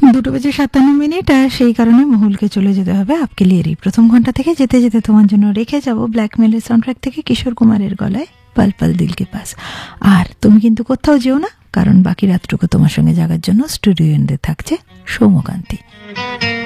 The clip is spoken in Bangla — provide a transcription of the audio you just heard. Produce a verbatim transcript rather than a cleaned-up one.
দুটো বেজে সাতান্ন মিনিট, আর সেই কারণে মহুলকে চলে যেতে হবে আপকে লিয়েরই প্রথম ঘন্টা থেকে। যেতে যেতে তোমার জন্য রেখে যাব ব্ল্যাকমেলের সাউন্ডট্র্যাক থেকে কিশোর কুমারের গলায় পল পল দিল কে পাস। আর তুমি কিন্তু কোথাও যেও না, কারণ বাকি রাতটুকু তোমার সঙ্গে জাগার জন্য স্টুডিও এন্ডে থাকছে সৌম্যকান্তি।